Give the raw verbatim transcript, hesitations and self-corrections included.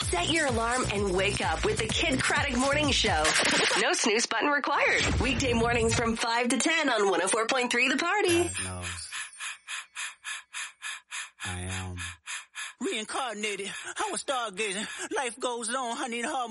Set your alarm and wake up with the Kid Craddock Morning Show. No snooze button required. Weekday mornings from five to ten on one oh four point three The Party. God knows. I am reincarnated. I was stargazing. Life goes on, honey, the heart.